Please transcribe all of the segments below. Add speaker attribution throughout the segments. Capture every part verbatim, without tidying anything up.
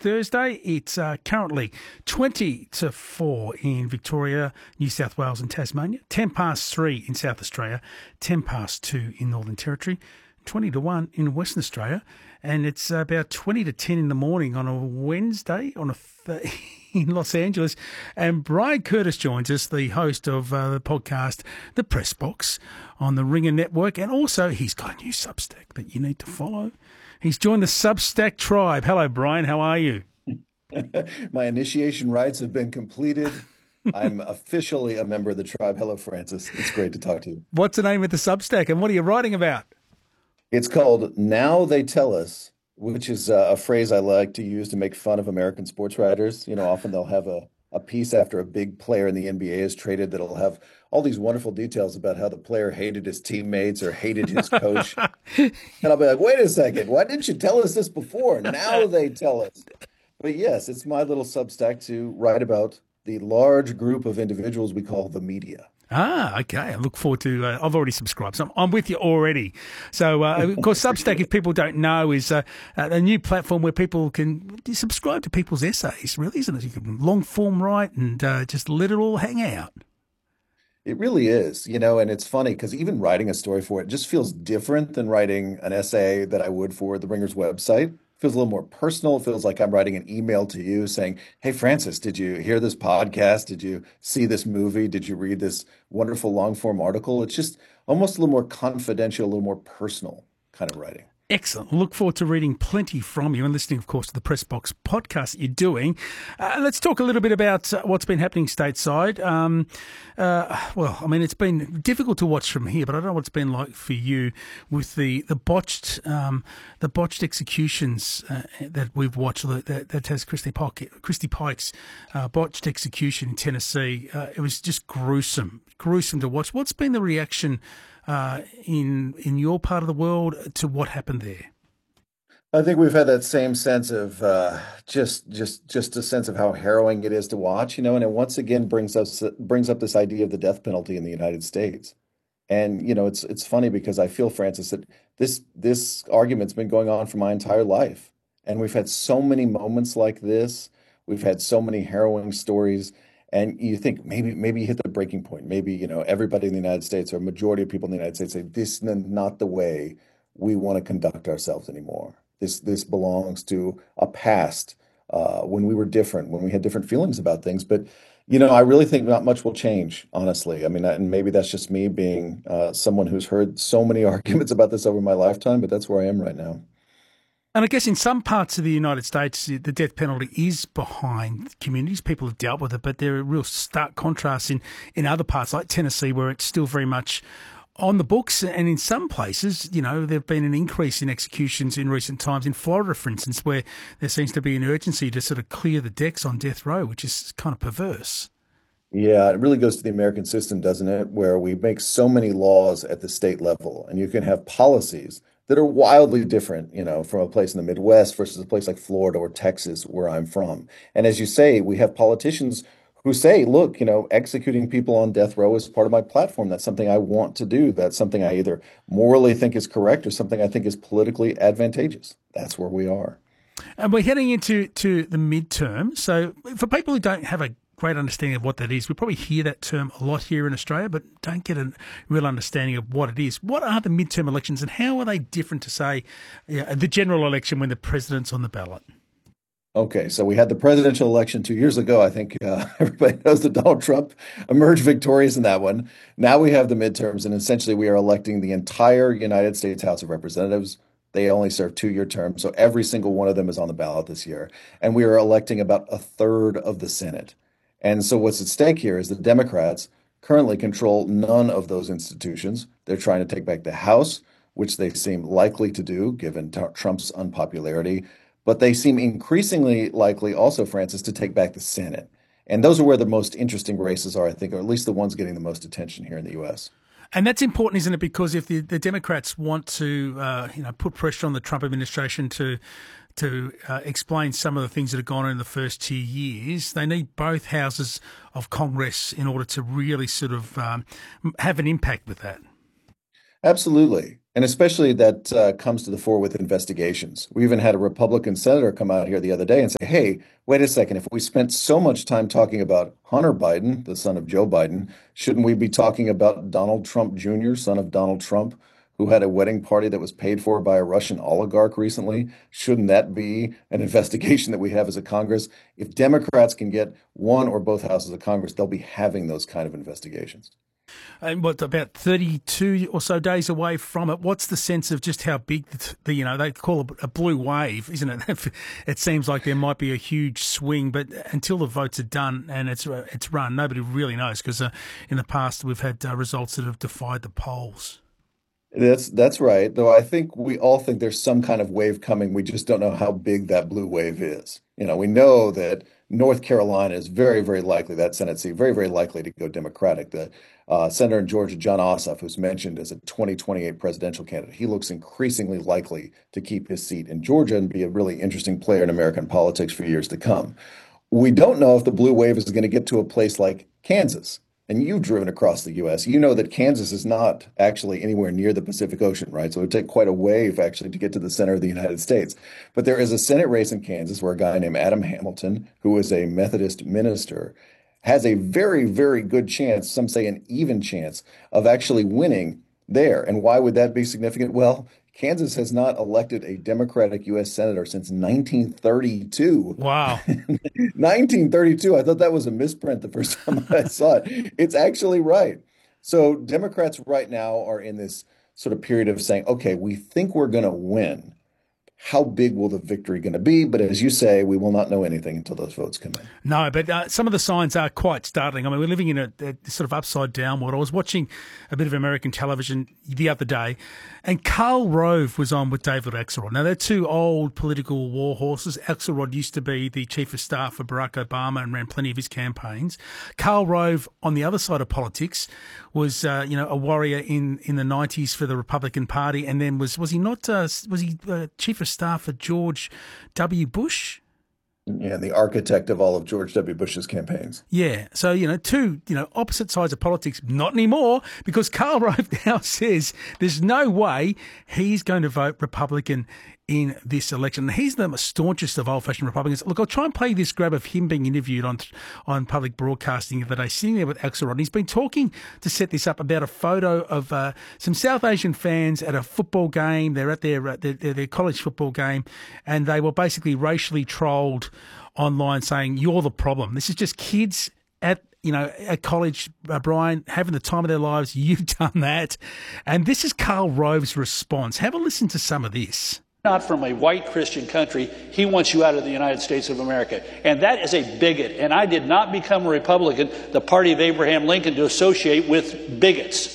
Speaker 1: Thursday. It's uh, currently twenty to four in Victoria, New South Wales and Tasmania, ten past three in South Australia, ten past two in Northern Territory, twenty to one in Western Australia, and it's about twenty to ten in the morning on a Wednesday on a th- in Los Angeles. And Brian Curtis joins us, the host of uh, the podcast The Press Box on the Ringer Network, and also he's got a new Substack that you need to follow. He's joined the Substack tribe. Hello, Brian. How are you?
Speaker 2: My initiation rites have been completed. I'm officially a member of the tribe. Hello, Francis. It's great to talk to you.
Speaker 1: What's the name of the Substack, and what are you writing about?
Speaker 2: It's called Now They Tell Us, which is uh, a phrase I like to use to make fun of American sports writers. You know, often they'll have a, a piece after a big player in the N B A is traded that'll have all these wonderful details about how the player hated his teammates or hated his coach. And I'll be like, wait a second, why didn't you tell us this before? Now they tell us. But yes, it's my little Substack to write about the large group of individuals we call the media.
Speaker 1: Ah, okay. I look forward to. Uh, I've already subscribed, so I'm, I'm with you already. So, uh, of course, Substack, if people don't know, is uh, a new platform where people can subscribe to people's essays. Really, isn't it? You can long form write and uh, just let it all hang out.
Speaker 2: It really is, you know, and it's funny because even writing a story for it just feels different than writing an essay that I would for the Ringer's website. Feels a little more personal. It feels like I'm writing an email to you saying, hey, Francis, did you hear this podcast? Did you see this movie? Did you read this wonderful long form article? It's just almost a little more confidential, a little more personal kind of writing.
Speaker 1: Excellent. Look forward to reading plenty from you and listening, of course, to the Press Box podcast that you're doing. Uh, let's talk a little bit about uh, what's been happening stateside. Um, uh, well, I mean, it's been difficult to watch from here, but I don't know what it's been like for you with the the botched um, the botched executions uh, that we've watched. That, that has Christy Pike, Christy Pike's uh, botched execution in Tennessee. Uh, it was just gruesome, gruesome to watch. What's been the reaction Uh, in in your part of the world to what happened there?
Speaker 2: I think we've had that same sense of uh, just just just a sense of how harrowing it is to watch, you know, and it once again brings us brings up this idea of the death penalty in the United States. And you know, it's it's funny because I feel, Francis, that this this argument's been going on for my entire life, and we've had so many moments like this. We've had so many harrowing stories. And you think maybe maybe you hit the breaking point. Maybe, you know, everybody in the United States or a majority of people in the United States say this is not the way we want to conduct ourselves anymore. This this belongs to a past uh, when we were different, when we had different feelings about things. But, you know, I really think not much will change, honestly. I mean, and maybe that's just me being uh, someone who's heard so many arguments about this over my lifetime, but that's where I am right now.
Speaker 1: And I guess in some parts of the United States, the death penalty is behind communities. People have dealt with it, but there are real stark contrasts in, in other parts like Tennessee where it's still very much on the books. And in some places, you know, there have been an increase in executions in recent times. In Florida, for instance, where there seems to be an urgency to sort of clear the decks on death row, which is kind of perverse.
Speaker 2: Yeah, it really goes to the American system, doesn't it? Where we make so many laws at the state level and you can have policies that are wildly different, you know, from a place in the Midwest versus a place like Florida or Texas, where I'm from. And as you say, we have politicians who say, look, you know, executing people on death row is part of my platform. That's something I want to do. That's something I either morally think is correct or something I think is politically advantageous. That's where we are.
Speaker 1: And we're heading into to the midterm. So for people who don't have a great understanding of what that is, we probably hear that term a lot here in Australia, but don't get a real understanding of what it is. What are the midterm elections and how are they different to, say, yeah, the general election when the president's on the ballot?
Speaker 2: Okay, so we had the presidential election two years ago. I think uh, everybody knows that Donald Trump emerged victorious in that one. Now we have the midterms, and essentially we are electing the entire United States House of Representatives. They only serve two-year terms, so every single one of them is on the ballot this year. And we are electing about a third of the Senate. And so what's at stake here is the Democrats currently control none of those institutions. They're trying to take back the House, which they seem likely to do given t- Trump's unpopularity. But they seem increasingly likely also, Francis, to take back the Senate. And those are where the most interesting races are, I think, or at least the ones getting the most attention here in the U S.
Speaker 1: And that's important, isn't it? Because if the, the Democrats want to, uh, you know, put pressure on the Trump administration to to uh, explain some of the things that have gone on in the first two years, they need both houses of Congress in order to really sort of um, have an impact with that.
Speaker 2: Absolutely. And especially that uh, comes to the fore with investigations. We even had a Republican senator come out here the other day and say, hey, wait a second, if we spent so much time talking about Hunter Biden, the son of Joe Biden, shouldn't we be talking about Donald Trump Junior, son of Donald Trump, who had a wedding party that was paid for by a Russian oligarch recently? Shouldn't that be an investigation that we have as a Congress? If Democrats can get one or both houses of Congress, they'll be having those kind of investigations.
Speaker 1: And what, about thirty-two or so days away from it? What's the sense of just how big the, the you know, they call it a blue wave, isn't it? It seems like there might be a huge swing, but until the votes are done and it's it's run, nobody really knows, because uh, in the past we've had uh, results that have defied the polls.
Speaker 2: That's that's right. Though I think we all think there's some kind of wave coming. We just don't know how big that blue wave is. You know, we know that North Carolina is very, very likely, that Senate seat, very, very likely to go Democratic. The uh, Senator in Georgia, John Ossoff, who's mentioned as a twenty twenty-eight presidential candidate, he looks increasingly likely to keep his seat in Georgia and be a really interesting player in American politics for years to come. We don't know if the blue wave is going to get to a place like Kansas. And you've driven across the U S. You know that Kansas is not actually anywhere near the Pacific Ocean, right? So it would take quite a wave actually to get to the center of the United States. But there is a Senate race in Kansas where a guy named Adam Hamilton, who is a Methodist minister, has a very, very good chance, some say an even chance, of actually winning there. And why would that be significant? Well, Kansas has not elected a Democratic U S senator since nineteen thirty-two.
Speaker 1: Wow.
Speaker 2: nineteen thirty-two. I thought that was a misprint the first time I saw it. It's actually right. So Democrats right now are in this sort of period of saying, okay, we think we're going to win. How big will the victory going to be? But as you say, we will not know anything until those votes come in.
Speaker 1: No, but uh, some of the signs are quite startling. I mean, we're living in a, a sort of upside down world. I was watching a bit of American television the other day, and Karl Rove was on with David Axelrod. Now, they're two old political war horses. Axelrod used to be the chief of staff for Barack Obama and ran plenty of his campaigns. Karl Rove, on the other side of politics, was uh, you know a warrior in, in the nineties for the Republican Party, and then was was he not uh, was he uh, chief of staff for George W. Bush?
Speaker 2: Yeah, the architect of all of George W. Bush's campaigns.
Speaker 1: Yeah. So, you know, two, you know, opposite sides of politics, not anymore, because Karl Rove now says there's no way he's going to vote Republican in this election. He's the staunchest of old-fashioned Republicans. Look, I'll try and play this grab of him being interviewed on on public broadcasting the other day, sitting there with Axelrod. He's been talking to set this up about a photo of uh, some South Asian fans at a football game. They're at their, uh, their, their college football game, and they were basically racially trolled online saying, you're the problem. This is just kids at you know, at college, uh, Brian, having the time of their lives. You've done that. And this is Karl Rove's response. Have a listen to some of this.
Speaker 3: Not from a white Christian country. He wants you out of the United States of America. And that is a bigot. And I did not become a Republican, the party of Abraham Lincoln, to associate with bigots.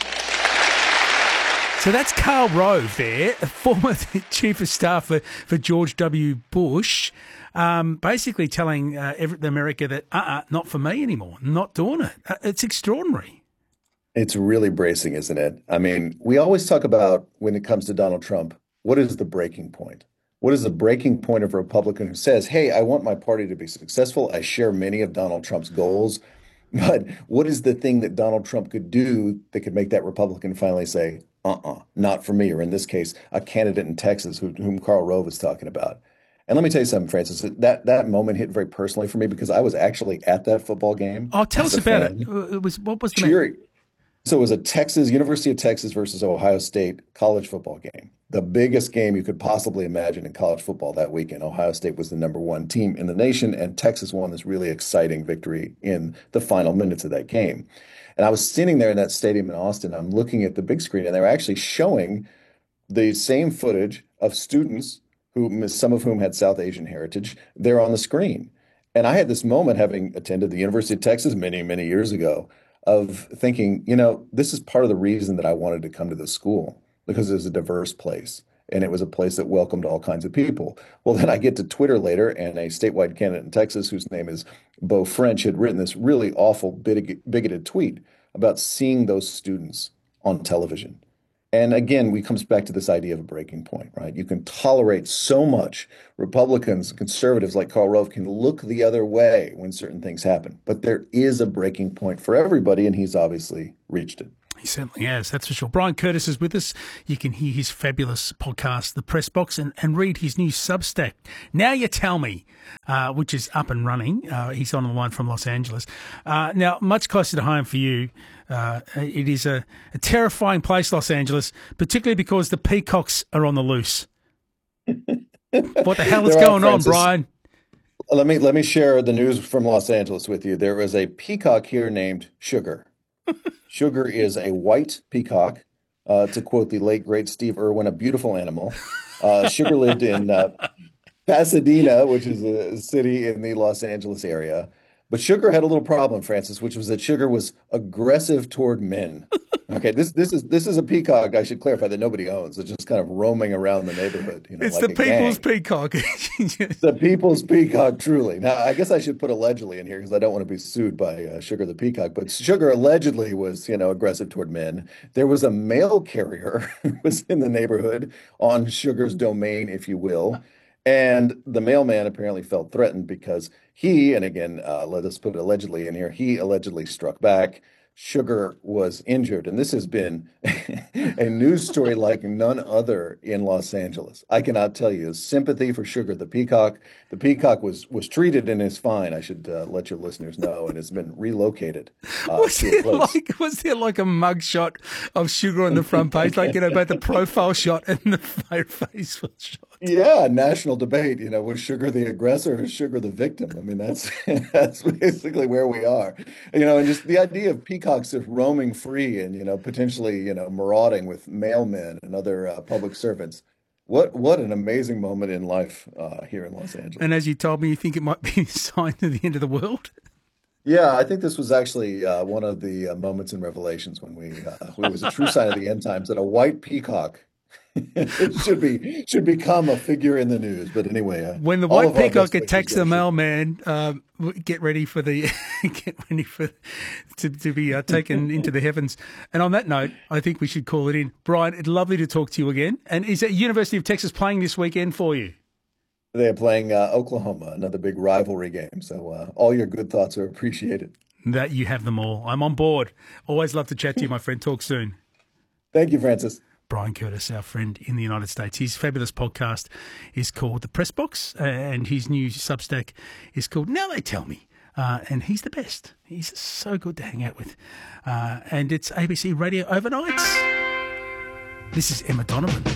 Speaker 1: So that's Karl Rove there, a former chief of staff for, for George W. Bush, um, basically telling uh, every, America that, uh-uh, not for me anymore, not doing it. Uh, it's extraordinary.
Speaker 2: It's really bracing, isn't it? I mean, we always talk about, when it comes to Donald Trump, what is the breaking point? What is the breaking point of a Republican who says, hey, I want my party to be successful. I share many of Donald Trump's goals. But what is the thing that Donald Trump could do that could make that Republican finally say, uh-uh, not for me? Or in this case, a candidate in Texas who, whom Karl Rove is talking about. And let me tell you something, Francis, that, that moment hit very personally for me because I was actually at that football game.
Speaker 1: Oh, tell us about it. It was, what was the
Speaker 2: cheering. So it was a Texas, University of Texas versus Ohio State college football game. The biggest game you could possibly imagine in college football that weekend. Ohio State was the number one team in the nation, and Texas won this really exciting victory in the final minutes of that game. And I was sitting there in that stadium in Austin. I'm looking at the big screen, and they were actually showing the same footage of students, who some of whom had South Asian heritage, there on the screen. And I had this moment, having attended the University of Texas many, many years ago, of thinking, you know, this is part of the reason that I wanted to come to this school, because it was a diverse place and it was a place that welcomed all kinds of people. Well, then I get to Twitter later, and a statewide candidate in Texas whose name is Beau French had written this really awful bigoted tweet about seeing those students on television. And again, we comes back to this idea of a breaking point, right? You can tolerate so much. Republicans, conservatives like Karl Rove can look the other way when certain things happen. But there is a breaking point for everybody, and he's obviously reached it.
Speaker 1: He certainly has, that's for sure. Brian Curtis is with us. You can hear his fabulous podcast, The Press Box, and, and read his new Substack, Now You Tell Me, uh, which is up and running. Uh, he's on the line from Los Angeles. Uh, now, much closer to home for you, uh, it is a, a terrifying place, Los Angeles, particularly because the peacocks are on the loose. What the hell is going on, Brian?
Speaker 2: Let me let me share the news from Los Angeles with you. There is a peacock here named Sugar. Sugar is a white peacock. Uh, to quote the late, great Steve Irwin, a beautiful animal. Uh, Sugar lived in uh, Pasadena, which is a city in the Los Angeles area. But Sugar had a little problem, Francis, which was that Sugar was aggressive toward men. Okay, this this is this is a peacock, I should clarify, that nobody owns. It's just kind of roaming around the neighborhood. You know,
Speaker 1: it's
Speaker 2: like
Speaker 1: the people's
Speaker 2: gang.
Speaker 1: peacock.
Speaker 2: The people's peacock, truly. Now, I guess I should put allegedly in here because I don't want to be sued by uh, Sugar the peacock. But Sugar allegedly was, you know, aggressive toward men. There was a mail carrier who was in the neighborhood on Sugar's domain, if you will. And the mailman apparently felt threatened because he, and again, uh, let us put allegedly in here, he allegedly struck back. Sugar was injured. And this has been a news story like none other in Los Angeles. I cannot tell you. Sympathy for Sugar the peacock. The peacock was was treated and is fine, I should uh, let your listeners know, and has been relocated. Uh,
Speaker 1: was, there like, was there like a mug shot of Sugar on the front page, like, you know, about the profile shot and the face shot?
Speaker 2: Yeah, national debate, you know, was Sugar the aggressor or Sugar the victim? I mean, that's that's basically where we are. You know, and just the idea of peacocks of roaming free and, you know, potentially, you know, marauding with mailmen and other uh, public servants. What what an amazing moment in life uh, here in Los Angeles.
Speaker 1: And as you told me, you think it might be a sign of the end of the world?
Speaker 2: Yeah, I think this was actually uh, one of the uh, moments in Revelations when we, uh, it was a true sign of the end times that a white peacock it should be should become a figure in the news. But anyway, uh,
Speaker 1: when the white peacock attacks the mailman, um, get ready for the get ready for to to be uh, taken into the heavens. And on that note, I think we should call it in. Brian, it's lovely to talk to you again. And is that University of Texas playing this weekend for you?
Speaker 2: They're playing uh, Oklahoma, another big rivalry game. So uh, all your good thoughts are appreciated.
Speaker 1: That you have them all. I'm on board. Always love to chat to you, my friend. Talk soon.
Speaker 2: Thank you, Francis.
Speaker 1: Brian Curtis, our friend in the United States. His fabulous podcast is called The Press Box, and his new Substack is called Now They Tell Me. Uh, and he's the best. He's so good to hang out with. Uh, and it's A B C Radio Overnights. This is Emma Donovan.